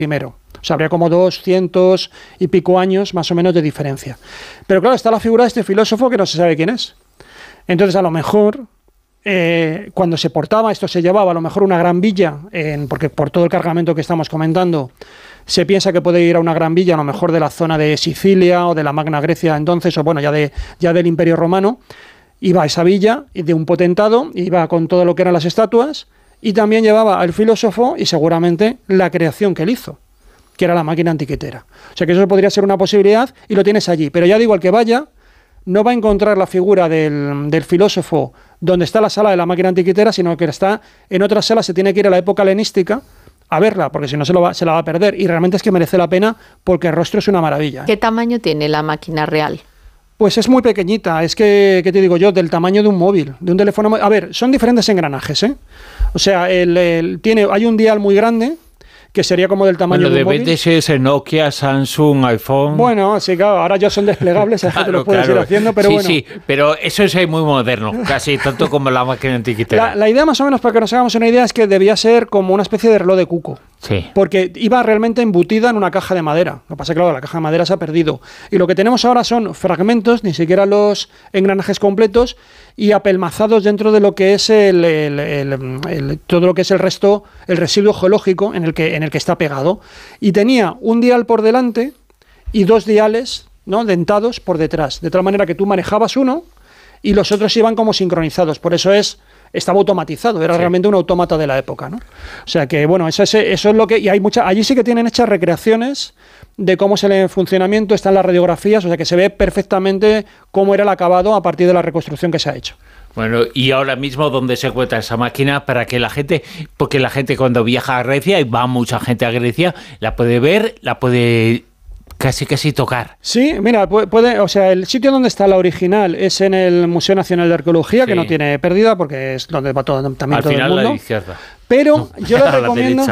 primero. O sea, habría como 200 y pico años más o menos de diferencia. Pero claro, está la figura de este filósofo que no se sabe quién es. Entonces, a lo mejor, cuando se portaba, esto se llevaba a lo mejor una gran villa, porque por todo el cargamento que estamos comentando, se piensa que puede ir a una gran villa, a lo mejor de la zona de Sicilia o de la Magna Grecia entonces, o bueno, ya del Imperio Romano. Iba a esa villa de un potentado, iba con todo lo que eran las estatuas, y también llevaba al filósofo y seguramente la creación que él hizo, que era la máquina antiquitera. O sea que eso podría ser una posibilidad y lo tienes allí. Pero ya digo, el que vaya no va a encontrar la figura del filósofo donde está la sala de la máquina antiquitera, sino que está en otra sala, se tiene que ir a la época helenística a verla, porque si no se la va a perder. Y realmente es que merece la pena porque el rostro es una maravilla. ¿Qué tamaño tiene la máquina real? Pues es muy pequeñita, es que, ¿qué te digo yo? Del tamaño de un móvil, de un teléfono móvil. A ver, son diferentes engranajes, ¿eh? O sea, hay un dial muy grande, que sería como del tamaño de un móvil. Bueno, depende si es Nokia, Samsung, iPhone... Bueno, sí, claro, ahora ya son desplegables, claro, te lo puedes ir haciendo, pero sí, bueno. Sí, pero eso es muy moderno, casi tanto como la máquina antiquitera. La idea más o menos, para que nos hagamos una idea, es que debía ser como una especie de reloj de cuco. Sí. Porque iba realmente embutida en una caja de madera. Lo que pasa es que, claro, la caja de madera se ha perdido. Y lo que tenemos ahora son fragmentos, ni siquiera los engranajes completos, y apelmazados dentro de lo que es todo lo que es el resto, el residuo geológico en el que está pegado. Y tenía un dial por delante y dos diales, ¿no?, dentados por detrás, de tal manera que tú manejabas uno y los otros iban como sincronizados. Por eso estaba automatizado, era realmente un autómata de la época, ¿no? O sea que, bueno, eso es lo que... Y allí sí que tienen hechas recreaciones de cómo es el funcionamiento, están las radiografías, o sea que se ve perfectamente cómo era el acabado a partir de la reconstrucción que se ha hecho. Bueno, y ahora mismo, ¿dónde se encuentra esa máquina para que la gente, porque la gente cuando viaja a Grecia, y va mucha gente a Grecia, la puede ver, la puede casi tocar? Sí, mira, o sea, el sitio donde está la original es en el Museo Nacional de Arqueología, que no tiene pérdida porque es donde va también al todo final el mundo. A la izquierda. Pero yo les recomiendo,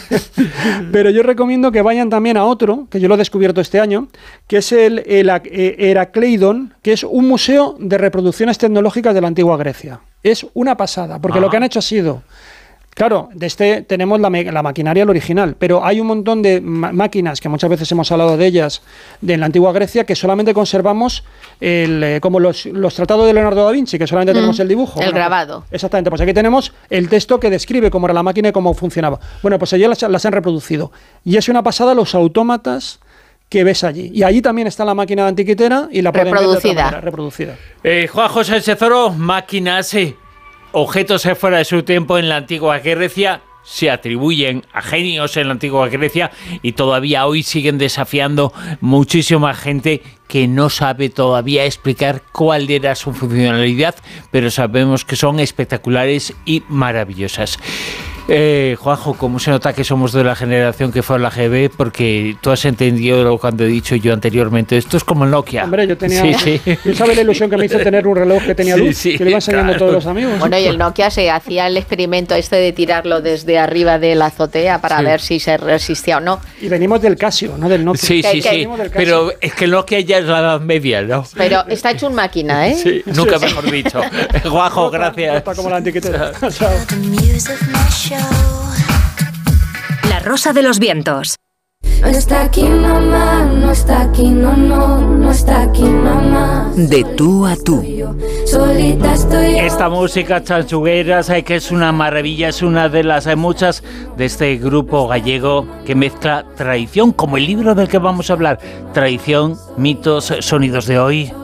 pero yo recomiendo que vayan también a otro, que yo lo he descubierto este año, que es el Herakleidon, que es un museo de reproducciones tecnológicas de la antigua Grecia. Es una pasada, porque lo que han hecho ha sido... Claro, tenemos la maquinaria, el original, pero hay un montón de máquinas, que muchas veces hemos hablado de ellas, de la antigua Grecia, que solamente conservamos como los tratados de Leonardo da Vinci, que solamente tenemos el dibujo. El grabado. Exactamente, pues aquí tenemos el texto que describe cómo era la máquina y cómo funcionaba. Bueno, pues allí las han reproducido. Y es una pasada los autómatas que ves allí. Y allí también está la máquina antiquitera y la pueden ver de otra manera, reproducida. Juan José Sezoro, máquinas... Objetos fuera de su tiempo en la antigua Grecia se atribuyen a genios en la antigua Grecia y todavía hoy siguen desafiando muchísima gente que no sabe todavía explicar cuál era su funcionalidad, pero sabemos que son espectaculares y maravillosas. Juanjo, ¿cómo se nota que somos de la generación que fue a la GB? Porque tú has entendido cuando he dicho yo anteriormente, esto es como el Nokia. Hombre, yo tenía... Sí. ¿Tú sabes la ilusión que me hizo tener un reloj que tenía luz? Que le iba enseñando a todos los amigos. Bueno, y el Nokia se hacía el experimento de tirarlo desde arriba de la azotea para ver si se resistía o no. Y venimos del Casio, no del Nokia. Sí. Pero es que el Nokia ya es la Edad Media, ¿no? Pero está hecho un máquina, ¿eh? Sí, nunca mejor dicho. Juanjo, gracias. Está como la antiquitera. Chao. La Rosa de los Vientos. No está aquí mamá, no está aquí, no está aquí mamá. De tú a tú. Solita estoy. Esta música chanchuguera, que es una maravilla, es una de las muchas de este grupo gallego que mezcla tradición, como el libro del que vamos a hablar, tradición, mitos, sonidos de hoy.